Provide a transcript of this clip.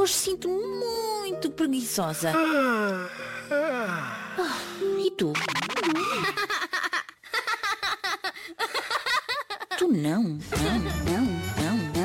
hoje sinto-me muito preguiçosa. E tu? Tu não.